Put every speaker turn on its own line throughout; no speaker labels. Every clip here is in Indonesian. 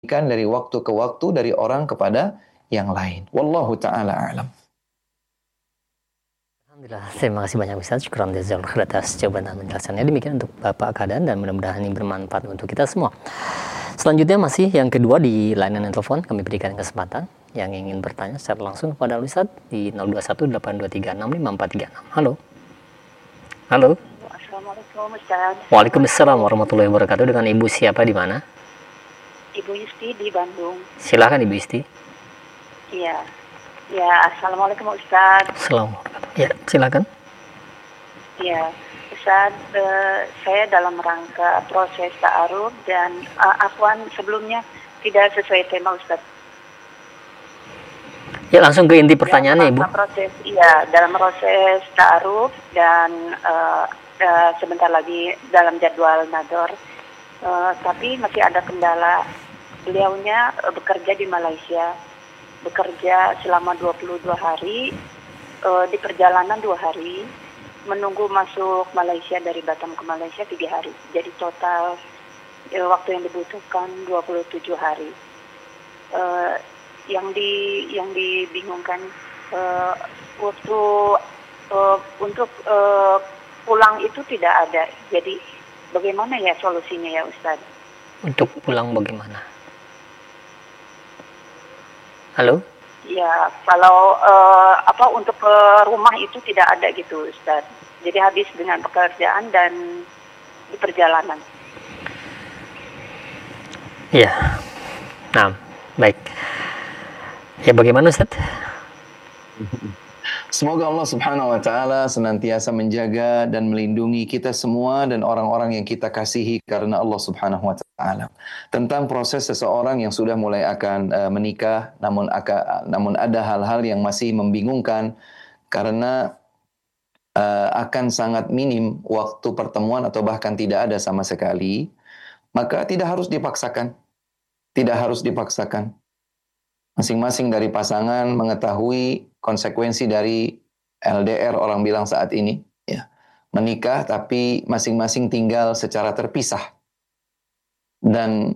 Kan dari waktu ke waktu, dari orang kepada yang lain. Wallahu ta'ala a'lam.
Alhamdulillah, terima kasih banyak Ustaz. Syukran jazakallahu atas jawaban dan penjelasannya. Demikian untuk Bapak keadaan dan mudah-mudahan ini bermanfaat untuk kita semua. Selanjutnya masih yang kedua di layanan telepon, kami berikan kesempatan yang ingin bertanya secara langsung kepada Ustaz di 0218236543. Halo. Halo.
Assalamualaikum Ustaz.
Waalaikumsalam warahmatullahi wabarakatuh. Dengan Ibu siapa di mana?
Ibu Yusti di Bandung.
Silakan Ibu Yusti.
Iya. Ya, Assalamualaikum Ustaz.
Assalamualaikum. Ya, silakan.
Ya, Ustaz, saya dalam rangka proses ta'aruf dan afwan sebelumnya tidak sesuai tema Ustaz.
Ya, langsung ke inti pertanyaannya Ibu.
Dalam proses ta'aruf dan sebentar lagi dalam jadwal nador. Tapi masih ada kendala. Beliaunya bekerja di Malaysia, bekerja selama 22 hari, di perjalanan 2 hari, menunggu masuk Malaysia dari Batam ke Malaysia 3 hari. Jadi total waktu yang dibutuhkan 27 hari. Yang dibingungkan waktu untuk pulang itu tidak ada. Jadi bagaimana ya solusinya ya Ustaz?
Untuk pulang bagaimana? Halo?
Ya, kalau untuk ke rumah itu tidak ada gitu Ustaz. Jadi habis dengan pekerjaan dan di perjalanan.
Ya. Nah, baik. Ya, bagaimana Ustaz?
Semoga Allah Subhanahu wa taala senantiasa menjaga dan melindungi kita semua dan orang-orang yang kita kasihi karena Allah Subhanahu wa taala. Tentang proses seseorang yang sudah mulai akan menikah namun ada hal-hal yang masih membingungkan karena akan sangat minim waktu pertemuan atau bahkan tidak ada sama sekali, maka tidak harus dipaksakan. Tidak harus dipaksakan. Masing-masing dari pasangan mengetahui konsekuensi dari LDR orang bilang saat ini, ya. Menikah tapi masing-masing tinggal secara terpisah. Dan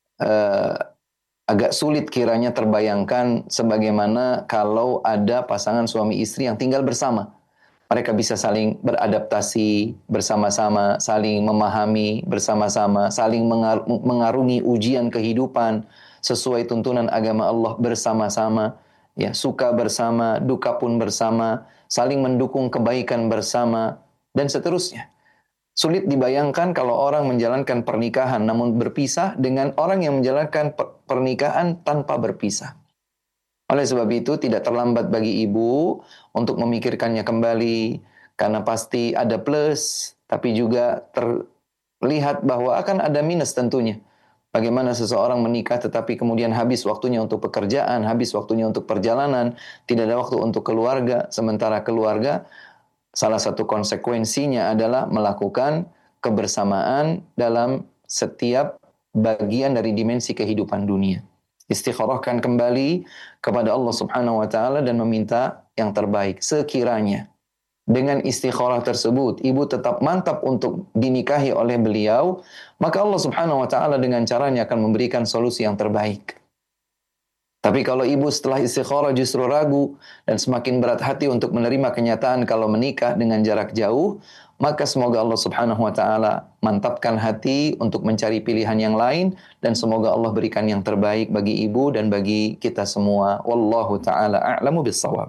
agak sulit kiranya terbayangkan sebagaimana kalau ada pasangan suami istri yang tinggal bersama. Mereka bisa saling beradaptasi bersama-sama, saling memahami bersama-sama, saling mengarungi ujian kehidupan sesuai tuntunan agama Allah bersama-sama, ya, suka bersama, duka pun bersama, saling mendukung kebaikan bersama, dan seterusnya. Sulit dibayangkan kalau orang menjalankan pernikahan namun berpisah dengan orang yang menjalankan pernikahan tanpa berpisah. Oleh sebab itu tidak terlambat bagi ibu untuk memikirkannya kembali, karena pasti ada plus, tapi juga terlihat bahwa akan ada minus tentunya. Bagaimana seseorang menikah tetapi kemudian habis waktunya untuk pekerjaan, habis waktunya untuk perjalanan, tidak ada waktu untuk keluarga, sementara keluarga salah satu konsekuensinya adalah melakukan kebersamaan dalam setiap bagian dari dimensi kehidupan dunia. Istikharahkan kembali kepada Allah Subhanahu wa taala dan meminta yang terbaik. Sekiranya dengan istikharah tersebut ibu tetap mantap untuk dinikahi oleh beliau, maka Allah Subhanahu wa taala dengan caranya akan memberikan solusi yang terbaik. Tapi kalau ibu setelah istikharah justru ragu dan semakin berat hati untuk menerima kenyataan kalau menikah dengan jarak jauh, maka semoga Allah Subhanahu wa taala mantapkan hati untuk mencari pilihan yang lain dan semoga Allah berikan yang terbaik bagi ibu dan bagi kita semua. Wallahu taala a'lamu bis-shawab.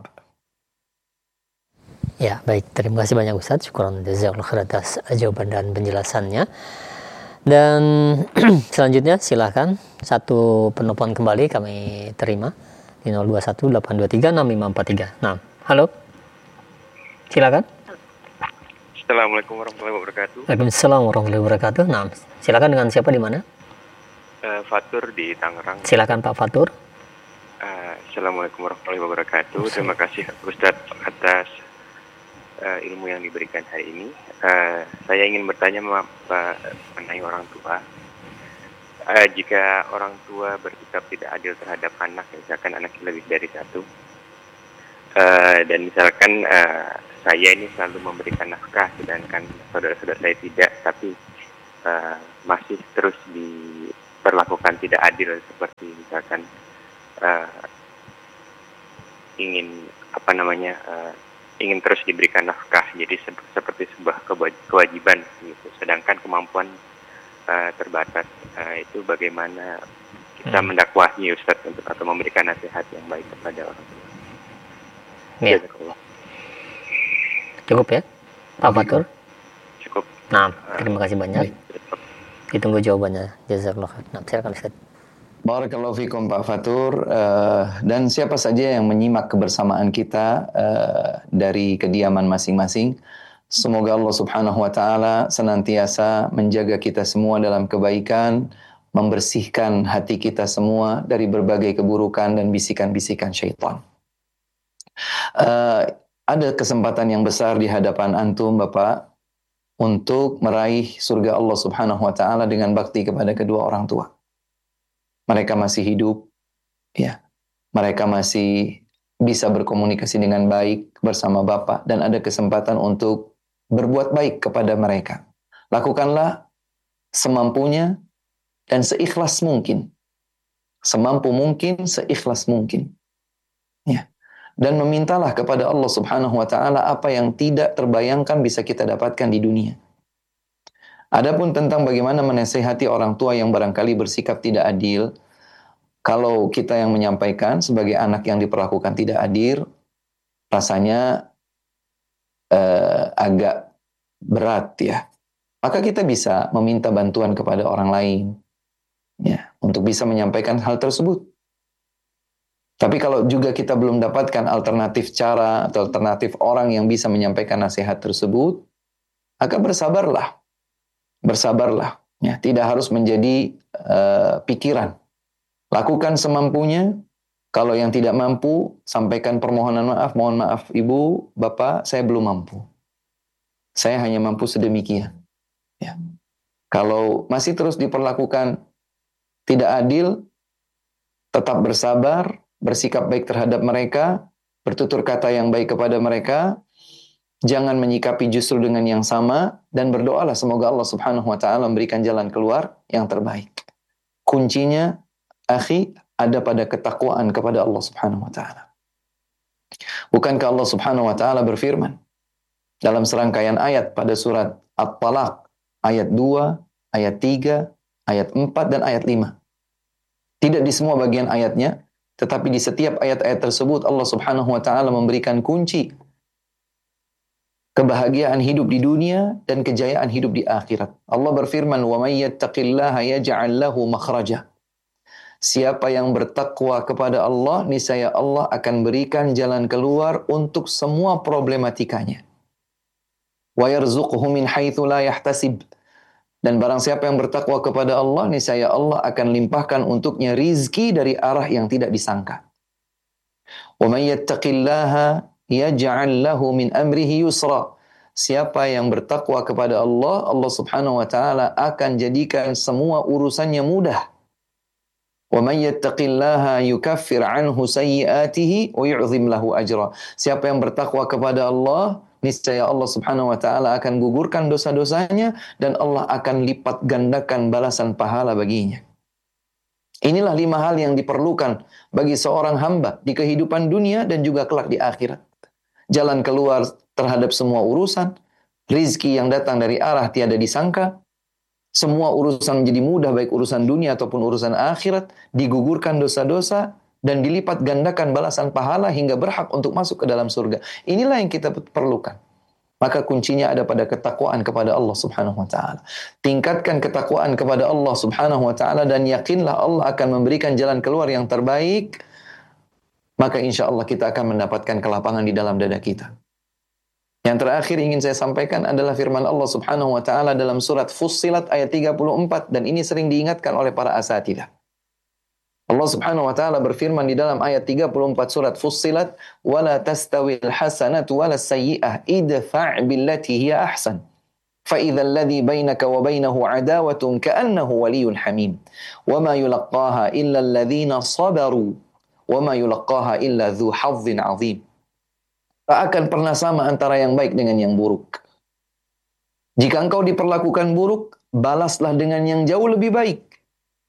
Ya, baik. Terima kasih banyak Ustaz. Syukran jazakallahu khair atas jawaban dan penjelasannya. Dan selanjutnya silakan satu penelpon kembali kami terima di 0218236543. Nah, halo. Silakan.
Assalamualaikum warahmatullahi wabarakatuh.
Waalaikumsalam warahmatullahi wabarakatuh. Nah, silakan dengan siapa di mana?
Fatur di Tangerang.
Silakan Pak Fatur.
Assalamualaikum warahmatullahi wabarakatuh. Terima kasih Ustadz atas ilmu yang diberikan hari ini. Saya ingin bertanya mengenai orang tua. Jika orang tua bersikap tidak adil terhadap anak, misalkan anak lebih dari satu, dan misalkan saya ini selalu memberikan nafkah, sedangkan saudara-saudara saya tidak, tapi masih terus diperlakukan tidak adil, seperti misalkan ingin ingin terus diberikan nafkah, jadi seperti sebuah kewajiban gitu, sedangkan kemampuan terbatas. Itu bagaimana kita mendakwahi Ustaz atau memberikan nasihat yang baik kepada orang tua.
Ya. Cukup ya Pak Fatur?
Cukup.
Nah, terima kasih banyak. Ditunggu jawabannya. Jazakallah khair. Nah, silakan Ustaz.
Barakallahu fikum Pak Fatur, dan siapa saja yang menyimak kebersamaan kita dari kediaman masing-masing. Semoga Allah Subhanahu wa taala senantiasa menjaga kita semua dalam kebaikan, membersihkan hati kita semua dari berbagai keburukan dan bisikan-bisikan syaitan. Ada kesempatan yang besar di hadapan antum Bapak untuk meraih surga Allah Subhanahu wa taala dengan bakti kepada kedua orang tua. Mereka masih hidup, ya. Mereka masih bisa berkomunikasi dengan baik bersama Bapak dan ada kesempatan untuk berbuat baik kepada mereka. Lakukanlah semampunya dan seikhlas mungkin. Semampu mungkin, seikhlas mungkin. Ya. Dan memintalah kepada Allah Subhanahu wa taala apa yang tidak terbayangkan bisa kita dapatkan di dunia. Adapun tentang bagaimana menasihati orang tua yang barangkali bersikap tidak adil, kalau kita yang menyampaikan sebagai anak yang diperlakukan tidak adil, rasanya agak berat ya. Maka kita bisa meminta bantuan kepada orang lain ya, untuk bisa menyampaikan hal tersebut. Tapi kalau juga kita belum dapatkan alternatif cara atau alternatif orang yang bisa menyampaikan nasihat tersebut, maka bersabarlah. Bersabarlah. Ya, tidak harus menjadi pikiran. Lakukan semampunya. Kalau yang tidak mampu, sampaikan permohonan maaf. Mohon maaf Ibu, Bapak, saya belum mampu. Saya hanya mampu sedemikian. Ya. Kalau masih terus diperlakukan tidak adil, tetap bersabar, bersikap baik terhadap mereka, bertutur kata yang baik kepada mereka, jangan menyikapi justru dengan yang sama, dan berdoalah semoga Allah Subhanahu wa taala memberikan jalan keluar yang terbaik. Kuncinya, akhi, ada pada ketakwaan kepada Allah Subhanahu wa taala. Bukankah Allah Subhanahu wa taala berfirman dalam serangkaian ayat pada surat At-Talaq ayat 2, ayat 3, ayat 4 dan ayat 5. Tidak di semua bagian ayatnya, tetapi di setiap ayat-ayat tersebut Allah Subhanahu wa taala memberikan kunci kebahagiaan hidup di dunia dan kejayaan hidup di akhirat. Allah berfirman, "Wa may yattaqillaha yaj'al lahu makhraja." Siapa yang bertakwa kepada Allah, niscaya Allah akan berikan jalan keluar untuk semua problematikanya. Wa yarzuqhu min haitsu la yahtasib. Dan barang siapa yang bertakwa kepada Allah, niscaya Allah akan limpahkan untuknya rizki dari arah yang tidak disangka. Wa may yattaqillaha yaj'al lahu min amrihi yusra. Siapa yang bertakwa kepada Allah, Allah Subhanahu wa taala akan jadikan semua urusannya mudah. Wa may yattaqillaha yukaffir anhu sayyi'atihi wa yu'zim lahu ajra. Siapa yang bertakwa kepada Allah, niscaya Allah Subhanahu wa taala akan gugurkan dosa-dosanya dan Allah akan lipat gandakan balasan pahala baginya. Inilah 5 hal yang diperlukan bagi seorang hamba di kehidupan dunia dan juga kelak di akhirat. Jalan keluar terhadap semua urusan, rizki yang datang dari arah tiada disangka, semua urusan menjadi mudah, baik urusan dunia ataupun urusan akhirat, digugurkan dosa-dosa, dan dilipat gandakan balasan pahala hingga berhak untuk masuk ke dalam surga. Inilah yang kita perlukan. Maka kuncinya ada pada ketakwaan kepada Allah Subhanahu wa taala. Tingkatkan ketakwaan kepada Allah Subhanahu wa taala dan yakinlah Allah akan memberikan jalan keluar yang terbaik. Maka insya Allah kita akan mendapatkan kelapangan di dalam dada kita. Yang terakhir ingin saya sampaikan adalah firman Allah Subhanahu wa taala dalam surat Fussilat ayat 34 dan ini sering diingatkan oleh para asatidzah. Allah Subhanahu wa taala berfirman di dalam ayat 34 surat Fussilat, "Wala tastawil hasanatu walas sayyi'ah idfa' billati hiya ahsan. Fa idzal ladzi bainaka wa bainahu adawatun ka'annahu waliyyun hamim. Wa ma yulaqqaha illa alladzina sabaru wa ma yulaqqaha illa dzu hazzin 'adzim." Tak akan pernah sama antara yang baik dengan yang buruk. Jika engkau diperlakukan buruk, balaslah dengan yang jauh lebih baik.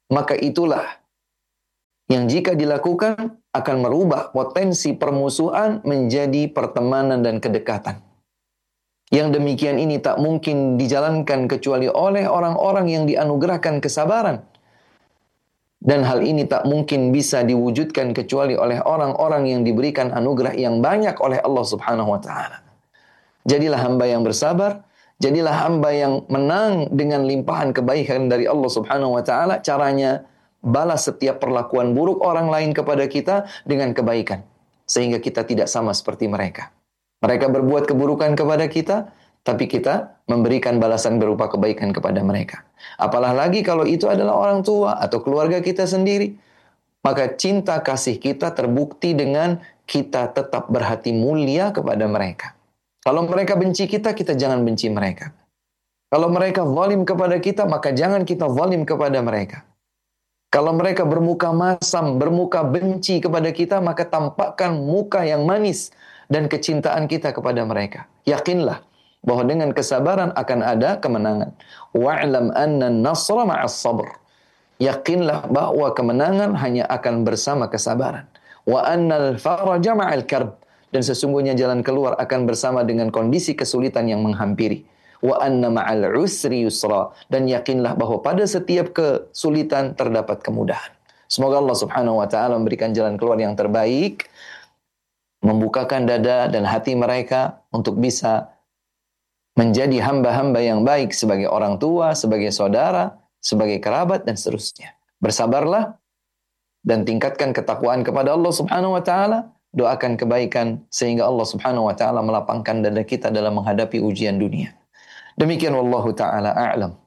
maka itulah yang jika dilakukan akan merubah potensi permusuhan menjadi pertemanan dan kedekatan. Yang demikian ini tak mungkin dijalankan kecuali oleh orang-orang yang dianugerahkan kesabaran. Dan hal ini tak mungkin bisa diwujudkan kecuali oleh orang-orang yang diberikan anugerah yang banyak oleh Allah Subhanahu wa taala. Jadilah hamba yang bersabar, jadilah hamba yang menang dengan limpahan kebaikan dari Allah Subhanahu wa taala. Caranya balas setiap perlakuan buruk orang lain kepada kita dengan kebaikan, sehingga kita tidak sama seperti mereka. Mereka berbuat keburukan kepada kita, tapi kita memberikan balasan berupa kebaikan kepada mereka. Apalah lagi kalau itu adalah orang tua atau keluarga kita sendiri. Maka cinta kasih kita terbukti dengan kita tetap berhati mulia kepada mereka. Kalau mereka benci kita, kita jangan benci mereka. Kalau mereka zalim kepada kita, maka jangan kita zalim kepada mereka. Kalau mereka bermuka masam, bermuka benci kepada kita, maka tampakkan muka yang manis dan kecintaan kita kepada mereka. Yakinlah bahwa dengan kesabaran akan ada kemenangan. Wa'lam anna an-nasra ma'as sabr. Yakinlah bahwa kemenangan hanya akan bersama kesabaran. Wa annal faraja ma'al karb. Dan sesungguhnya jalan keluar akan bersama dengan kondisi kesulitan yang menghampiri. Wa anna ma'al usri yusra. Dan yakinlah bahwa pada setiap kesulitan terdapat kemudahan. Semoga Allah Subhanahu wa taala memberikan jalan keluar yang terbaik, membukakan dada dan hati mereka untuk bisa menjadi hamba-hamba yang baik sebagai orang tua, sebagai saudara, sebagai kerabat, dan seterusnya. Bersabarlah dan tingkatkan ketakwaan kepada Allah Subhanahu wa taala. Doakan kebaikan sehingga Allah Subhanahu wa taala melapangkan dada kita dalam menghadapi ujian dunia. Demikian wallahu taala a'lam.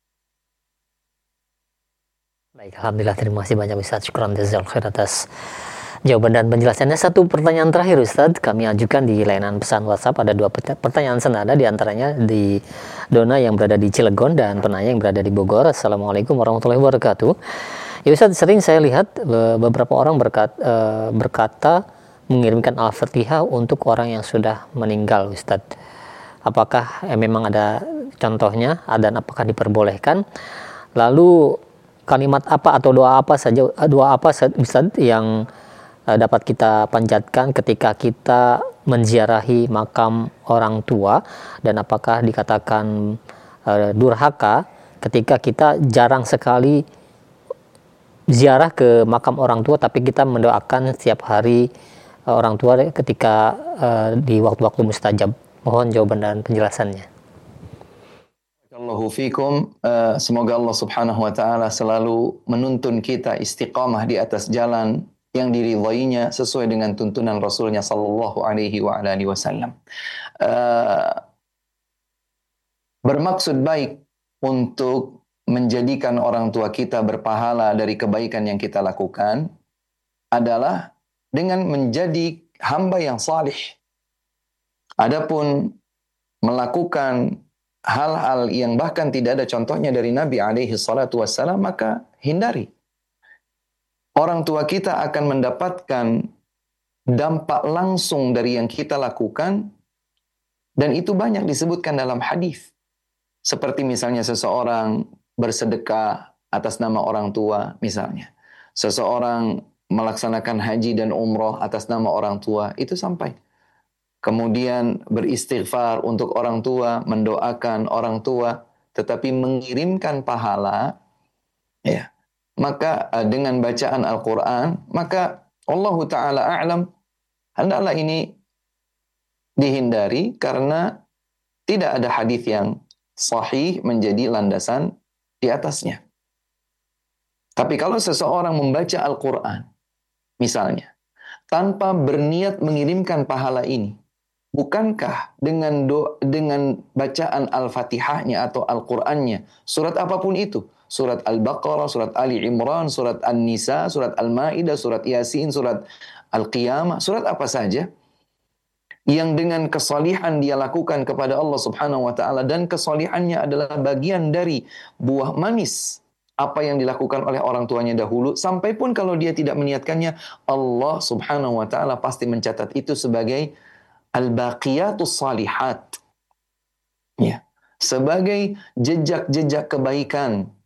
Baik, alhamdulillah, terima kasih banyak Ustaz. Syukran jazakallahu khair atas jawaban dan penjelasannya. Satu pertanyaan terakhir Ustaz, kami ajukan di layanan pesan WhatsApp. Ada dua pertanyaan senada, diantaranya di Dona yang berada di Cilegon dan penanya yang berada di Bogor. Assalamualaikum warahmatullahi wabarakatuh. Ya Ustaz, sering saya lihat beberapa orang berkata mengirimkan Al-Fatihah untuk orang yang sudah meninggal Ustaz. Apakah memang ada contohnya dan apakah diperbolehkan? Lalu kalimat apa atau doa apa saja Ustaz yang dapat kita panjatkan ketika kita menziarahi makam orang tua, dan apakah dikatakan durhaka ketika kita jarang sekali ziarah ke makam orang tua tapi kita mendoakan setiap hari orang tua ketika di waktu-waktu mustajab? Mohon jawaban dan penjelasannya.
Barakallahu fikum. Semoga Allah Subhanahu wa taala selalu menuntun kita istiqamah di atas jalan yang diridhainya sesuai dengan tuntunan Rasulnya sallallahu alaihi wa alihi wasallam. Bermaksud baik untuk menjadikan orang tua kita berpahala dari kebaikan yang kita lakukan adalah dengan menjadi hamba yang salih. Adapun melakukan hal-hal yang bahkan tidak ada contohnya dari Nabi alaihi salatu wassalam, maka hindari. Orang tua kita akan mendapatkan dampak langsung dari yang kita lakukan, dan itu banyak disebutkan dalam hadis. Seperti misalnya seseorang bersedekah atas nama orang tua misalnya. Seseorang melaksanakan haji dan umroh atas nama orang tua, itu sampai. Kemudian beristighfar untuk orang tua, mendoakan orang tua, tetapi mengirimkan pahala, ya, maka dengan bacaan Al-Quran, maka Allah Ta'ala a'lam, hendaklah ini dihindari karena tidak ada hadis yang sahih menjadi landasan di atasnya. Tapi kalau seseorang membaca Al-Quran, misalnya, tanpa berniat mengirimkan pahala ini, bukankah dengan bacaan Al-Fatihahnya atau Al-Qur'annya, surat apapun itu, surat Al-Baqarah, surat Ali Imran, surat An-Nisa, surat Al-Maidah, surat Yasin, surat Al-Qiyamah, surat apa saja yang dengan kesalihan dia lakukan kepada Allah Subhanahu wa taala, dan kesalihannya adalah bagian dari buah manis apa yang dilakukan oleh orang tuanya dahulu, sampai pun kalau dia tidak meniatkannya, Allah Subhanahu wa taala pasti mencatat itu sebagai al-baqiyatus salihat, ya, sebagai jejak-jejak kebaikan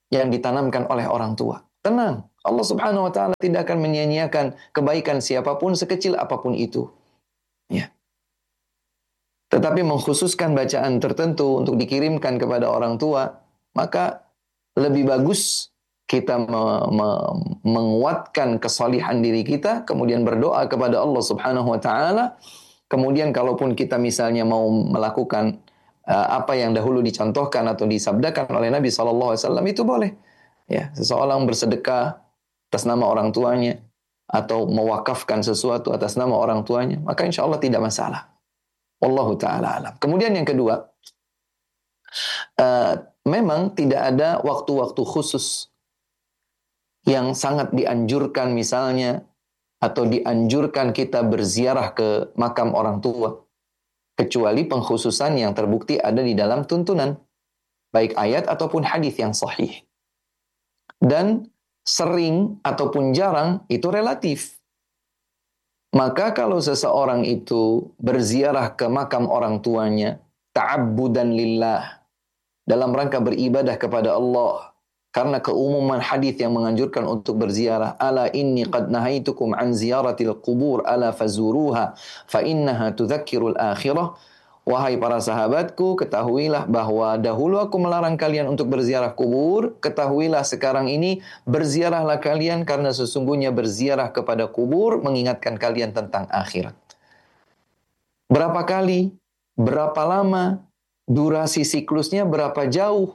yang ditanamkan oleh orang tua. Tenang, Allah Subhanahu wa taala tidak akan menyia-nyiakan kebaikan siapapun sekecil apapun itu. Ya. Tetapi mengkhususkan bacaan tertentu untuk dikirimkan kepada orang tua, maka lebih bagus kita menguatkan kesalihan diri kita, kemudian berdoa kepada Allah Subhanahu wa taala. Kemudian kalaupun kita misalnya mau melakukan apa yang dahulu dicontohkan atau disabdakan oleh Nabi SAW, itu boleh. Ya, seseorang bersedekah atas nama orang tuanya atau mewakafkan sesuatu atas nama orang tuanya, maka insya Allah tidak masalah. Wallahu ta'ala alam. Kemudian yang kedua, memang tidak ada waktu-waktu khusus yang sangat dianjurkan misalnya, atau dianjurkan kita berziarah ke makam orang tua, kecuali pengkhususan yang terbukti ada di dalam tuntunan, baik ayat ataupun hadis yang sahih. Dan sering ataupun jarang itu relatif. Maka kalau seseorang itu berziarah ke makam orang tuanya, ta'abbudan lillah, dalam rangka beribadah kepada Allah, karena keumuman hadis yang menganjurkan untuk berziarah, ala inni qad nahaitukum an ziyaratil qubur ala fazuruha fa innaha tudzakkirul akhirah. Wahai para sahabatku, ketahuilah bahwa dahulu aku melarang kalian untuk berziarah kubur. Ketahuilah sekarang ini berziarahlah kalian, karena sesungguhnya berziarah kepada kubur mengingatkan kalian tentang akhirat. Berapa kali? Berapa lama? Durasi siklusnya berapa jauh?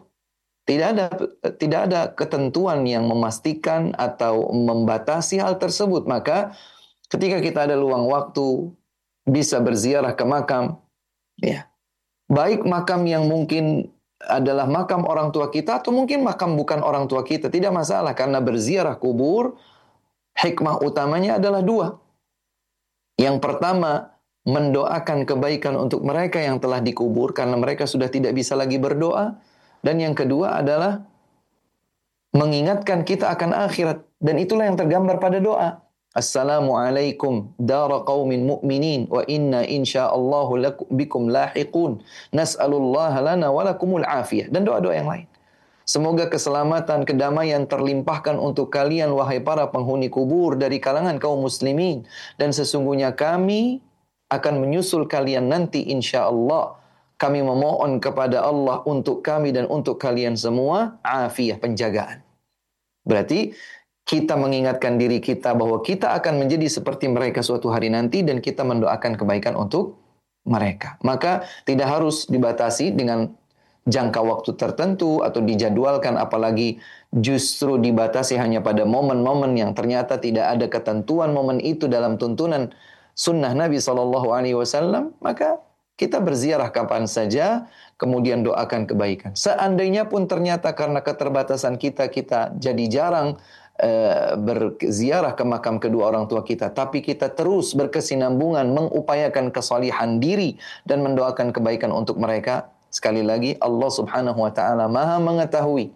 Tidak ada ketentuan yang memastikan atau membatasi hal tersebut. Maka ketika kita ada luang waktu, bisa berziarah ke makam, ya, baik makam yang mungkin adalah makam orang tua kita atau mungkin makam bukan orang tua kita, tidak masalah, karena berziarah kubur hikmah utamanya adalah dua. Yang pertama, mendoakan kebaikan untuk mereka yang telah dikubur karena mereka sudah tidak bisa lagi berdoa, dan yang kedua adalah mengingatkan kita akan akhirat, dan itulah yang tergambar pada doa. Assalamualaikum dara qaumin mu'minin wa inna insyaallahu bikum lahiqun nas'alullaha lana wa lakumul afiyah, dan doa-doa yang lain. Semoga keselamatan, kedamaian terlimpahkan untuk kalian wahai para penghuni kubur dari kalangan kaum muslimin, dan sesungguhnya kami akan menyusul kalian nanti insyaallah. Kami memohon kepada Allah untuk kami dan untuk kalian semua afiyah, penjagaan. Berarti kita mengingatkan diri kita bahwa kita akan menjadi seperti mereka suatu hari nanti, dan kita mendoakan kebaikan untuk mereka. Maka tidak harus dibatasi dengan jangka waktu tertentu atau dijadwalkan, apalagi justru dibatasi hanya pada momen-momen yang ternyata tidak ada ketentuan momen itu dalam tuntunan sunnah Nabi SAW. Maka kita berziarah kapan saja, kemudian doakan kebaikan. Seandainya pun ternyata karena keterbatasan kita jadi jarang berziarah ke makam kedua orang tua kita, tapi kita terus berkesinambungan mengupayakan kesalihan diri dan mendoakan kebaikan untuk mereka. Sekali lagi, Allah Subhanahu wa taala Maha mengetahui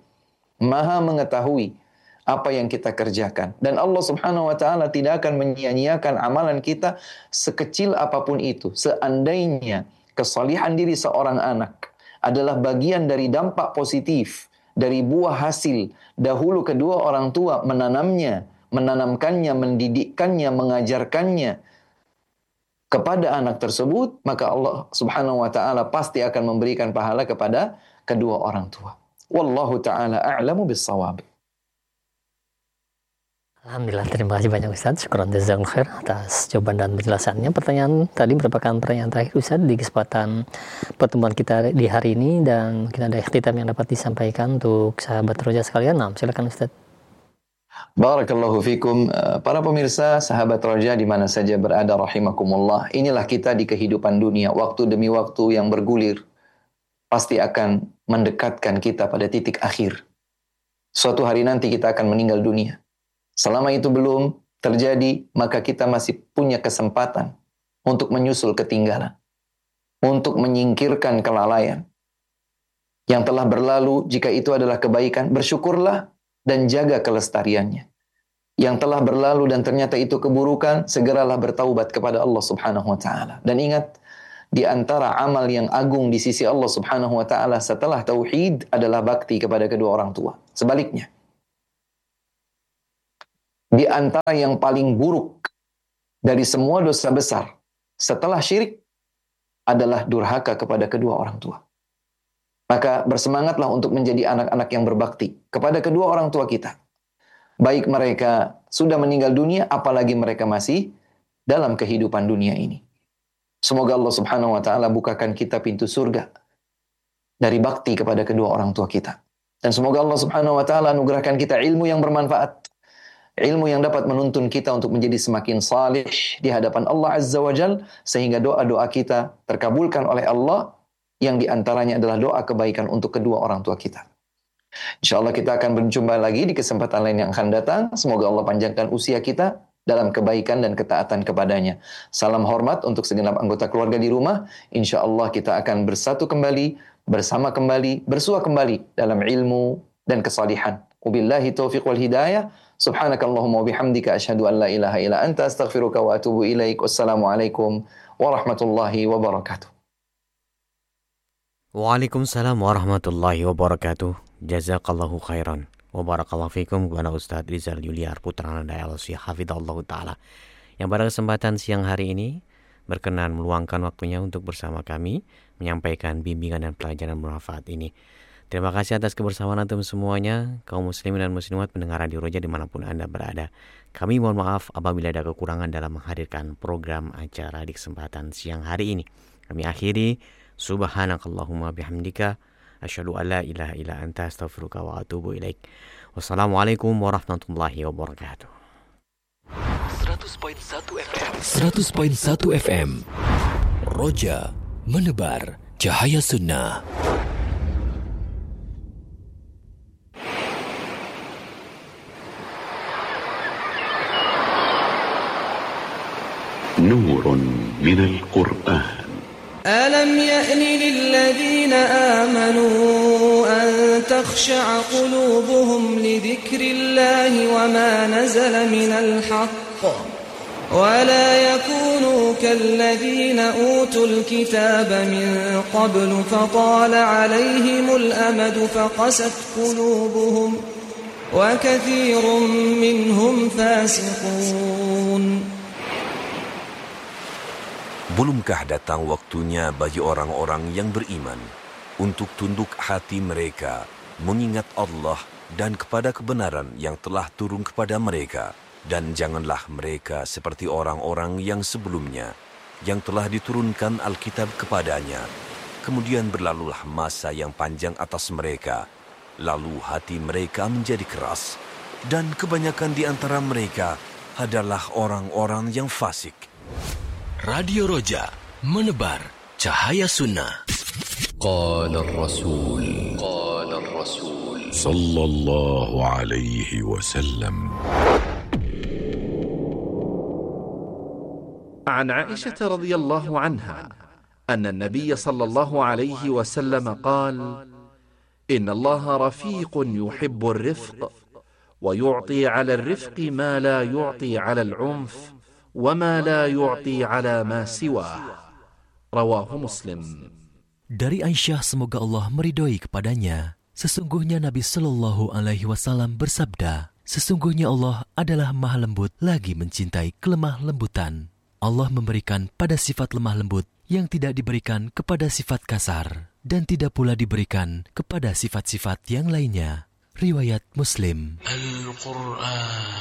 apa yang kita kerjakan, dan Allah Subhanahu wa taala tidak akan menyia-nyiakan amalan kita sekecil apapun itu. Seandainya kesalihan diri seorang anak adalah bagian dari dampak positif dari buah hasil dahulu kedua orang tua menanamkannya, mendidikkannya, mengajarkannya kepada anak tersebut, maka Allah Subhanahu wa taala pasti akan memberikan pahala kepada kedua orang tua. Wallahu taala a'lamu bis-shawab.
Alhamdulillah, terima kasih banyak Ustaz. Syukran jazakallahu khair atas jawaban dan penjelasannya. Pertanyaan tadi merupakan pertanyaan terakhir Ustaz di kesempatan pertemuan kita di hari ini, dan mungkin ada ikhtitam yang dapat disampaikan untuk sahabat roja sekalian. Nah, silakan Ustaz.
Barakallahu fikum. Para pemirsa sahabat roja di mana saja berada rahimakumullah. Inilah kita di kehidupan dunia, waktu demi waktu yang bergulir pasti akan mendekatkan kita pada titik akhir. Suatu hari nanti kita akan meninggal dunia. Selama itu belum terjadi, maka kita masih punya kesempatan untuk menyusul ketinggalan, untuk menyingkirkan kelalaian yang telah berlalu. Jika itu adalah kebaikan, bersyukurlah dan jaga kelestariannya. Yang telah berlalu dan ternyata itu keburukan, segeralah bertaubat kepada Allah Subhanahu wa taala. Dan ingat, di antara amal yang agung di sisi Allah Subhanahu wa taala setelah tauhid adalah bakti kepada kedua orang tua. Sebaliknya, di antara yang paling buruk dari semua dosa besar setelah syirik adalah durhaka kepada kedua orang tua. Maka bersemangatlah untuk menjadi anak-anak yang berbakti kepada kedua orang tua kita. Baik mereka sudah meninggal dunia, apalagi mereka masih dalam kehidupan dunia ini. Semoga Allah Subhanahu wa taala bukakan kita pintu surga dari bakti kepada kedua orang tua kita. Dan semoga Allah Subhanahu wa taala anugerahkan kita ilmu yang bermanfaat. Ilmu yang dapat menuntun kita untuk menjadi semakin salih di hadapan Allah Azza wa Jal, sehingga doa-doa kita terkabulkan oleh Allah, yang diantaranya adalah doa kebaikan untuk kedua orang tua kita. InsyaAllah kita akan berjumpa lagi di kesempatan lain yang akan datang. Semoga Allah panjangkan usia kita dalam kebaikan dan ketaatan kepadanya. Salam hormat untuk segenap anggota keluarga di rumah. InsyaAllah kita akan bersatu kembali, bersama kembali, bersua kembali dalam ilmu dan kesalihan. Wabillahi taufiq wal hidayah. Subhanakallahumma wabihamdika asyhadu an la ilaha illa anta astaghfiruka wa atubu ilaik. Wassalamualaikum warahmatullahi wabarakatuh.
Waalaikumsalam warahmatullahi wabarakatuh. Jazakallahu khairan wa barakallahu fikum kepada Ustaz Rizal Yuliar Putra Nanda LC hafizallahu taala yang pada kesempatan siang hari ini berkenan meluangkan waktunya untuk bersama kami menyampaikan bimbingan dan pelajaran bermanfaat ini. Terima kasih atas kebersamaan antum semuanya, kaum muslimin dan muslimat pendengar Radio Roja dimanapun Anda berada. Kami mohon maaf apabila ada kekurangan dalam menghadirkan program acara di kesempatan siang hari ini. Kami akhiri, subhanakallahumma bihamdika asyhadu an la ilaha illa anta astaghfiruka wa atubu ilaik. Wassalamualaikum warahmatullahi wabarakatuh.
100.1 FM 100.1 FM Roja menebar cahaya sunnah.
نور من القرآن
ألم يأن للذين آمنوا أن تخشع قلوبهم لذكر الله وما نزل من الحق ولا يكونوا كالذين أوتوا الكتاب من قبل فطال عليهم الأمد فقست قلوبهم وكثير منهم فاسقون.
Belumkah datang waktunya bagi orang-orang yang beriman untuk tunduk hati mereka mengingat Allah dan kepada kebenaran yang telah turun kepada mereka, dan janganlah mereka seperti orang-orang yang sebelumnya yang telah diturunkan Alkitab kepadanya. Kemudian berlalulah masa yang panjang atas mereka, lalu hati mereka menjadi keras, dan kebanyakan di antara mereka adalah orang-orang yang fasik.
Radio Roja menebar cahaya sunnah. Qala Rasul
sallallahu alaihi wasallam.
عن عائشة رضي الله عنها أن النبي صلى الله عليه وسلم قال: إن الله رفيق يحب الرفق ويعطي على الرفق ما لا يعطي على العنف وما لا يعطي على ما سواه. رواه مسلم.
Dari Aisyah, semoga Allah meridhoi kepadanya, sesungguhnya Nabi Shallallahu Alaihi Wasallam bersabda, sesungguhnya Allah adalah maha lembut lagi mencintai kelemah lembutan. Allah memberikan pada sifat lemah lembut yang tidak diberikan kepada sifat kasar, dan tidak pula diberikan kepada sifat-sifat yang lainnya. Riwayat Muslim. Al-Quran.